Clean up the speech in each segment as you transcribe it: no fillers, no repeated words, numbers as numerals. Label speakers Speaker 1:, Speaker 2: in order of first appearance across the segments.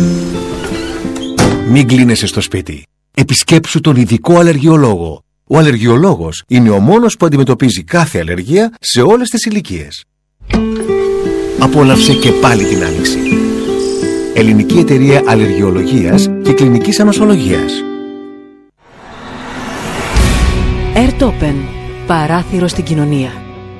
Speaker 1: Μην κλείνεσαι στο σπίτι. Επισκέψου τον ειδικό αλλεργιολόγο. Ο αλλεργιολόγος είναι ο μόνος που αντιμετωπίζει κάθε αλλεργία σε όλες τις ηλικίες. Απόλαυσε και πάλι την άνοιξη. Ελληνική Εταιρεία Αλλεργιολογίας και Κλινικής Ανοσολογίας.
Speaker 2: Airtopen. Παράθυρο στην κοινωνία.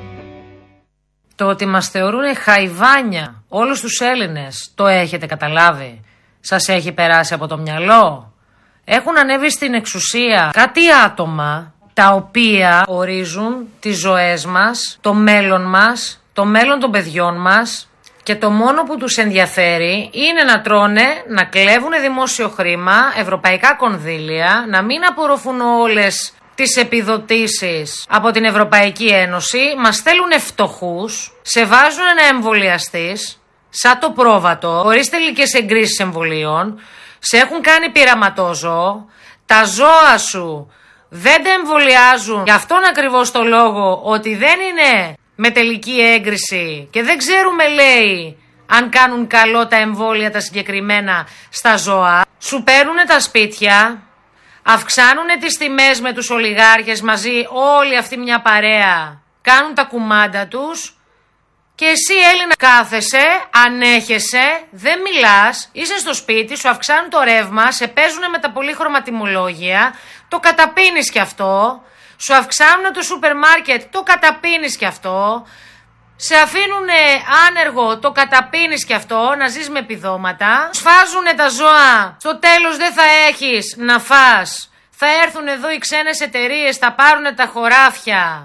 Speaker 3: Το ότι μας θεωρούν χαϊβάνια όλους τους Έλληνες, το έχετε καταλάβει? Σας έχει περάσει από το μυαλό? Έχουν ανέβει στην εξουσία κάτι άτομα τα οποία ορίζουν τις ζωές μας, το μέλλον μας, το μέλλον των παιδιών μας, και το μόνο που τους ενδιαφέρει είναι να τρώνε, να κλέβουν δημόσιο χρήμα, ευρωπαϊκά κονδύλια, να μην απορροφούν όλες τις επιδοτήσεις από την Ευρωπαϊκή Ένωση, μας στέλνουν φτωχούς, σε βάζουν να εμβολιαστείς σαν το πρόβατο, χωρίς τελικές εγκρίσεις εμβολίων, σε έχουν κάνει πειραματόζωο, τα ζώα σου δεν τα εμβολιάζουν για αυτόν ακριβώς το λόγο ότι δεν είναι με τελική έγκριση και δεν ξέρουμε, λέει, αν κάνουν καλό τα εμβόλια τα συγκεκριμένα στα ζώα. Σου παίρνουν τα σπίτια, αυξάνουν τις τιμές με τους ολιγάρχες μαζί, όλη αυτή μια παρέα, κάνουν τα κουμάντα τους και εσύ, Έλληνα, κάθεσαι, ανέχεσαι, δεν μιλάς, είσαι στο σπίτι, σου αυξάνουν το ρεύμα, σε παίζουν με τα πολύχρωμα τιμολόγια, το καταπίνεις κι αυτό, σου αυξάνουν το σούπερ μάρκετ, το καταπίνεις κι αυτό, σε αφήνουν άνεργο, το καταπίνεις κι αυτό, να ζεις με επιδόματα, σφάζουνε τα ζώα, στο τέλος δεν θα έχεις να φας, θα έρθουν εδώ οι ξένες εταιρείες, θα πάρουνε τα χωράφια,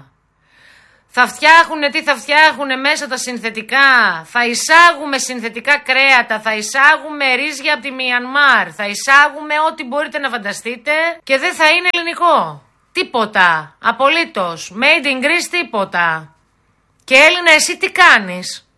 Speaker 3: θα φτιάχουνε τι θα φτιάχουνε μέσα τα συνθετικά, θα εισάγουμε συνθετικά κρέατα, θα εισάγουμε ρύζια από τη Μιανμάρ, θα εισάγουμε ό,τι μπορείτε να φανταστείτε και δεν θα είναι ελληνικό. Τίποτα, απολύτως, made in Greece τίποτα. Και Έλληνα, εσύ τι κάνεις?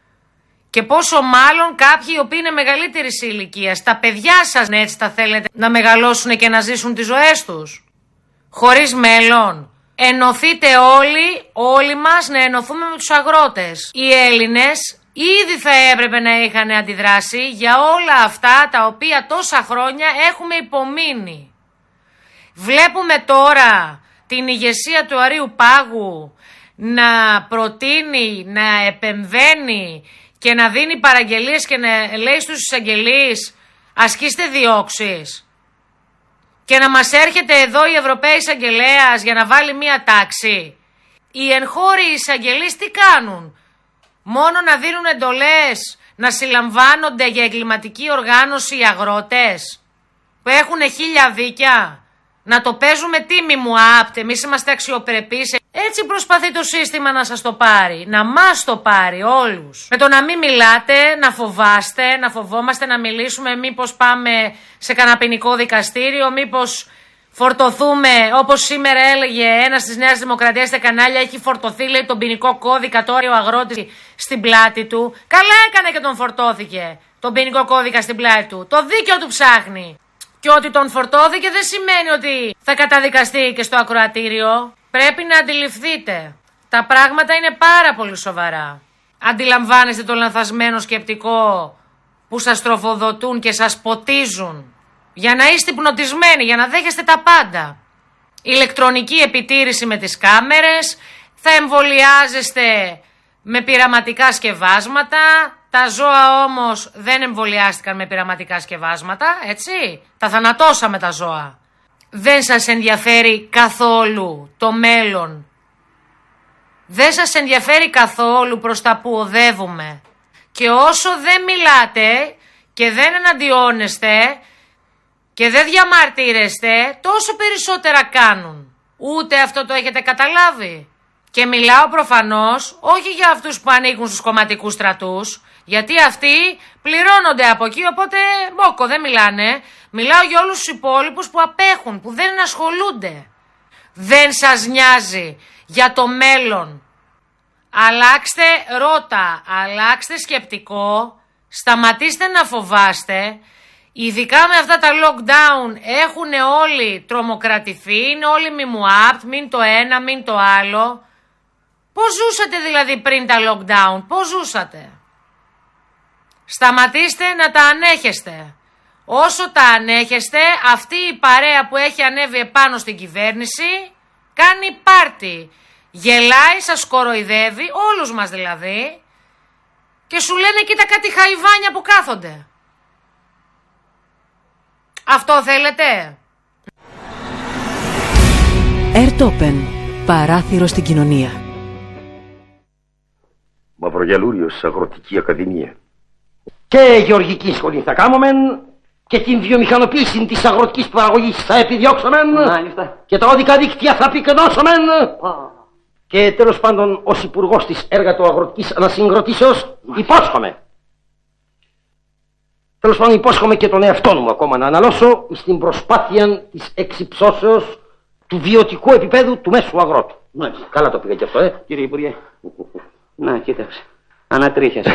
Speaker 3: Και πόσο μάλλον κάποιοι οι οποίοι είναι μεγαλύτερης ηλικίας, τα παιδιά σας, έτσι τα θέλετε να μεγαλώσουν και να ζήσουν τις ζωές τους, χωρίς μέλλον? Ενωθείτε όλοι μας να ενωθούμε με τους αγρότες. Οι Έλληνες ήδη θα έπρεπε να είχαν αντιδράσει για όλα αυτά τα οποία τόσα χρόνια έχουμε υπομείνει. Βλέπουμε τώρα την ηγεσία του Αρείου Πάγου να προτείνει, να επεμβαίνει και να δίνει παραγγελίες και να λέει στους εισαγγελείς ασκήστε διώξεις. Και να μας έρχεται εδώ η Ευρωπαίοι Εισαγγελέας για να βάλει μία τάξη. Οι εγχώροι εισαγγελείς τι κάνουν? Μόνο να δίνουν εντολές, να συλλαμβάνονται για εγκληματική οργάνωση οι αγρότες που έχουν 1000 δίκια? Να το παίζουμε τίμη μου άπτε, εμείς είμαστε αξιοπρεπείς. Έτσι προσπαθεί το σύστημα να σας το πάρει, να μας το πάρει όλους. Με το να μην μιλάτε, να φοβάστε, να φοβόμαστε να μιλήσουμε, μήπως πάμε σε κανένα ποινικό δικαστήριο, μήπως φορτωθούμε, όπως σήμερα έλεγε ένας της Νέας Δημοκρατίας στα κανάλια, έχει φορτωθεί, λέει, τον ποινικό κώδικα τώρα ο αγρότης στην πλάτη του. Καλά έκανε και τον φορτώθηκε τον ποινικό κώδικα στην πλάτη του. Το δίκαιο του ψάχνει. Και ότι τον φορτώθηκε δεν σημαίνει ότι θα καταδικαστεί και στο ακροατήριο. Πρέπει να αντιληφθείτε, τα πράγματα είναι πάρα πολύ σοβαρά. Αντιλαμβάνεστε το λανθασμένο σκεπτικό που σας τροφοδοτούν και σας ποτίζουν για να είστε υπνοτισμένοι, για να δέχεστε τα πάντα. Ηλεκτρονική επιτήρηση με τις κάμερες, θα εμβολιάζεστε με πειραματικά σκευάσματα. Τα ζώα όμως δεν εμβολιάστηκαν με πειραματικά σκευάσματα, έτσι. Τα θανατώσαμε τα ζώα. Δεν σας ενδιαφέρει καθόλου το μέλλον. Δεν σας ενδιαφέρει καθόλου προς τα που οδεύουμε. Και όσο δεν μιλάτε και δεν εναντιώνεστε και δεν διαμαρτύρεστε, τόσο περισσότερα κάνουν. Ούτε αυτό το έχετε καταλάβει? Και μιλάω προφανώς όχι για αυτούς που ανήκουν στους κομματικούς στρατούς, γιατί αυτοί πληρώνονται από εκεί, οπότε μπόκο δεν μιλάνε. Μιλάω για όλους τους υπόλοιπους που απέχουν, που δεν ασχολούνται. Δεν σας νοιάζει για το μέλλον. Αλλάξτε ρότα, αλλάξτε σκεπτικό, σταματήστε να φοβάστε. Ειδικά με αυτά τα lockdown έχουν όλοι τρομοκρατηθεί, είναι όλοι μη μου απτ, μην το ένα, μην το άλλο. Πώς ζούσατε δηλαδή πριν τα lockdown, πώς ζούσατε? Σταματήστε να τα ανέχεστε. Όσο τα ανέχεστε, αυτή η παρέα που έχει ανέβει επάνω στην κυβέρνηση κάνει πάρτι. Γελάει, σας κοροϊδεύει, όλους μας δηλαδή, και σου λένε κοίτα κάτι χαϊβάνια που κάθονται. Αυτό θέλετε?
Speaker 2: Ερτόπεν, παράθυρο στην κοινωνία.
Speaker 4: Μαυρογιαλούριος, Αγροτική Ακαδημία.
Speaker 5: Και γεωργική σχολή θα κάνουμε και την βιομηχανοποίηση της αγροτικής παραγωγής θα επιδιώξουμε. Μάλιστα. Και τα οδικά δίκτυα θα πυκνώσουμε. Και τέλος πάντων ως υπουργός της εργατοαγροτικής ανασυγκροτήσεως υπόσχομαι. Τέλος πάντων υπόσχομαι και τον εαυτό μου ακόμα να αναλώσω στην προσπάθεια της εξυψώσεως του βιωτικού επίπεδου του μέσου αγρότου. Μάλιστα. Καλά το πήγα και αυτό,
Speaker 6: Κύριε Υπουργέ. Να, κοίταξε. Ανατρίχιασε.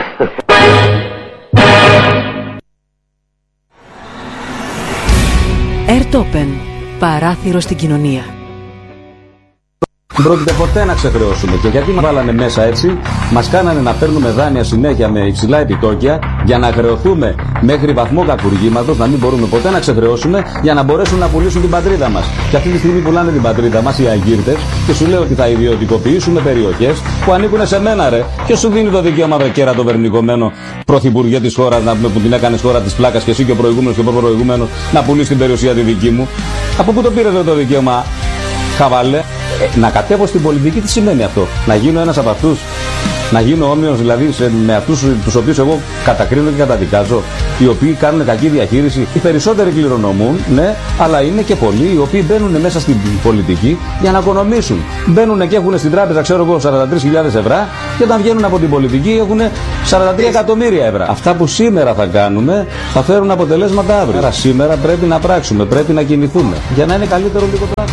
Speaker 2: Ερτόπεν, παράθυρο στην κοινωνία.
Speaker 7: Δεν πρόκειται ποτέ να ξεχρεώσουμε. Και γιατί μας βάλανε μέσα έτσι, μας κάνανε να παίρνουμε δάνεια συνέχεια με υψηλά επιτόκια για να χρεωθούμε μέχρι βαθμό κακουργήματος, να μην μπορούμε ποτέ να ξεχρεώσουμε για να μπορέσουν να πουλήσουν την πατρίδα μας. Και αυτή τη στιγμή πουλάνε την πατρίδα μας οι αγκύρτες και σου λέω ότι θα ιδιωτικοποιήσουμε περιοχές που ανήκουν σε μένα, ρε. Ποιος σου δίνει το δικαίωμα, βρε κέρα, το βερνικομένο πρωθυπουργέ της χώρας, να πούμε, που την έκανες χώρα της πλάκας και εσύ και ο προηγούμενος και ο προηγούμενος, να πουλήσει την περιουσία τη δική μου? Από πού το πήρε το δικαίωμα, χαβάλε? Να κατέβω στην πολιτική, τι σημαίνει αυτό? Να γίνω ένας από αυτούς? Να γίνω όμοιος δηλαδή με αυτούς τους οποίους εγώ κατακρίνω και καταδικάζω? Οι οποίοι κάνουν κακή διαχείριση. Οι περισσότεροι κληρονομούν, ναι, αλλά είναι και πολλοί οι οποίοι μπαίνουν μέσα στην πολιτική για να οικονομήσουν. Μπαίνουν και έχουν στην τράπεζα, ξέρω εγώ, 43.000 ευρώ και όταν βγαίνουν από την πολιτική έχουν 43 εκατομμύρια ευρώ. Αυτά που σήμερα θα κάνουμε θα φέρουν αποτελέσματα αύριο. Άρα σήμερα πρέπει να πράξουμε, πρέπει να κινηθούμε για να είναι καλύτερο λίγο πράγμα.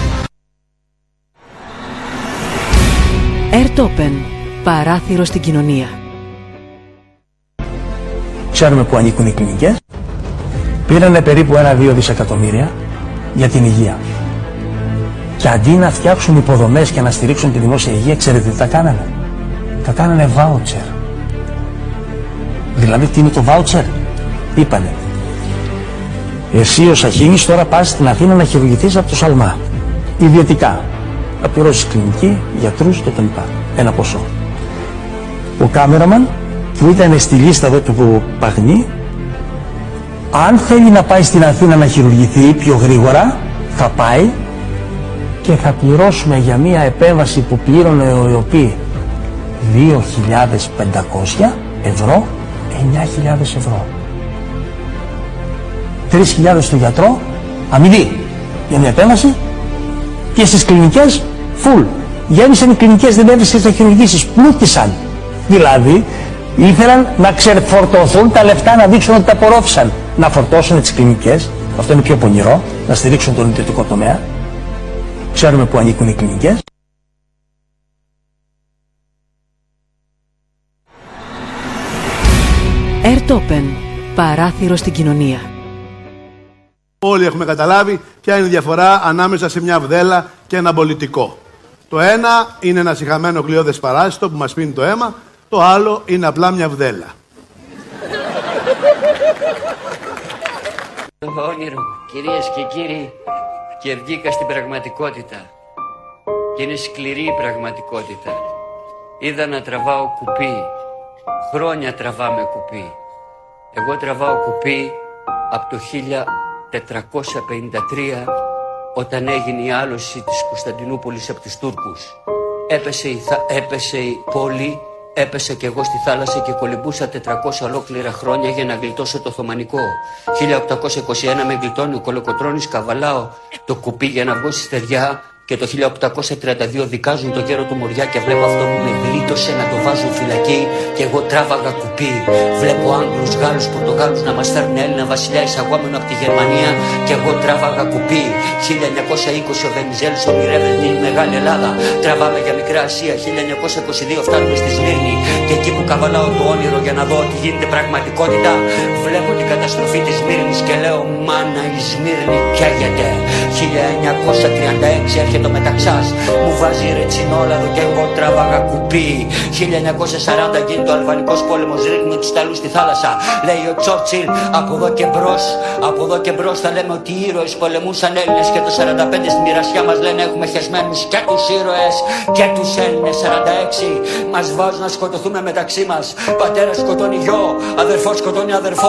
Speaker 2: Ερτόπεν, παράθυρο στην κοινωνία.
Speaker 8: Ξέρουμε που ανήκουν οι κλινικές. Πήρανε περίπου 1-2 δισεκατομμύρια για την υγεία. Και αντί να φτιάξουν υποδομές και να στηρίξουν τη δημόσια υγεία, ξέρετε τι τα κάνανε? Τα κάνανε βάουτσερ. Δηλαδή τι είναι το βάουτσερ? Είπανε, εσύ ο Σαχίνης τώρα πας στην Αθήνα να χειρουργηθείς από το Σαλμά. Ιδιωτικά. Θα πληρώσεις κλινική, γιατρούς κτλ. Ένα ποσό. Ο κάμεραμαν που ήταν στη λίστα εδώ του Παγνή, αν θέλει να πάει στην Αθήνα να χειρουργηθεί πιο γρήγορα, θα πάει και θα πληρώσουμε για μία επέμβαση που πλήρωνε ο ΕΟΠΗ 2.500 ευρώ, 9.000 ευρώ. 3.000 στο γιατρό, αμοιβή για μια επέμβαση, και στις κλινικές full. Γέμισαν οι κλινικές, δεν έβρισκες να χειρουργήσεις, πλούτησαν. Δηλαδή ήθελαν να ξεφορτωθούν τα λεφτά, να δείξουν ότι τα απορρόφησαν. Να φορτώσουν τις κλινικές, αυτό είναι πιο πονηρό, να στηρίξουν τον ιδιωτικό τομέα. Ξέρουμε που ανήκουν οι κλινικές.
Speaker 2: Ερτόπεν, παράθυρο στην κοινωνία.
Speaker 9: Όλοι έχουμε καταλάβει ποια είναι η διαφορά ανάμεσα σε μια βδέλα και ένα πολιτικό. Το ένα είναι ένα σιχαμένο γλιώδες παράσιτο που μας πίνει το αίμα, το άλλο είναι απλά μια βδέλα.
Speaker 6: Το όνειρο, κυρίες και κύριοι, και βγήκα στην πραγματικότητα. Και είναι σκληρή η πραγματικότητα. Είδα να τραβάω κουπί. Χρόνια τραβάμε κουπί. Εγώ τραβάω κουπί από το 1453, όταν έγινε η άλωση της Κωνσταντινούπολης από τους Τούρκους. Έπεσε η πόλη, έπεσα κι εγώ στη θάλασσα και κολυμπούσα 400 ολόκληρα χρόνια για να γλιτώσω το Οθωμανικό. 1821 με γλιτώνει ο Κολοκοτρώνης, καβαλάω το κουπί για να βγω στη στεριά. Και το 1832 δικάζουν το γέρο του Μοριά και βλέπω αυτό που με γλίτωσε να το βάζουν φυλακή και εγώ τράβαγα κουπί. Βλέπω Άγγλους, Γάλλους, Πορτογάλους να μας φέρουν Έλληνα βασιλιά εισαγόμενο από τη Γερμανία και εγώ τράβαγα κουπί. 1920 ο Βενιζέλος ονειρεύεται την Μεγάλη Ελλάδα. Τραβάμε για Μικρά Ασία. 1922 φτάνουμε στη Σμύρνη και εκεί που καβαλάω το όνειρο για να δω τι γίνεται πραγματικότητα, βλέπω την καταστροφή της Σμύρνης και λέω μάνα η Σμύρνη καίγεται. 1936 έρχεται το μεταξάς. Μου βάζει ρετσινόλαδο και εγώ τράβαγα κουπί. 1940 γίνει το Αλβανικός πόλεμος, ρίχνει τους Ιταλούς στη θάλασσα. Λέει ο Τσόρτσιλ, από εδώ και μπρος θα λέμε ότι οι ήρωες πολεμούσαν Έλληνες. Και το 45 στη μοιρασιά μας λένε έχουμε χεσμένους και τους ήρωες και τους Έλληνες. 46 μας βάζουν να σκοτωθούμε μεταξύ μας. Πατέρα σκοτώνει γιο, αδερφός σκοτώνει αδερφό.